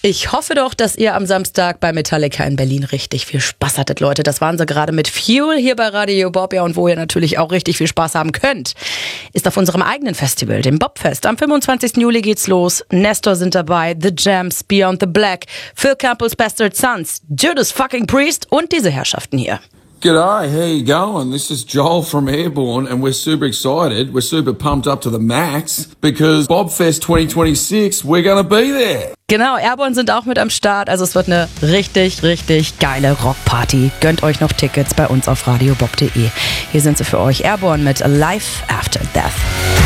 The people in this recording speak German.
Ich hoffe doch, dass ihr am Samstag bei Metallica in Berlin richtig viel Spaß hattet, Leute. Das waren sie gerade mit Fuel hier bei Radio Bob. Ja, und wo ihr natürlich auch richtig viel Spaß haben könnt, ist auf unserem eigenen Festival, dem Bobfest. Am 25. Juli geht's los. Nestor sind dabei, The Jams, Beyond the Black, Phil Campbell's Bastard Sons, Judas fucking Priest und diese Herrschaften hier. G'day, how you going? This is Joel from Airborne and we're super excited. We're super pumped up to the max because Bobfest 2026, we're gonna be there. Genau, Airborne sind auch mit am Start, also es wird eine richtig, richtig geile Rockparty. Gönnt euch noch Tickets bei uns auf radiobob.de. Hier sind sie für euch, Airborne mit Life After Death.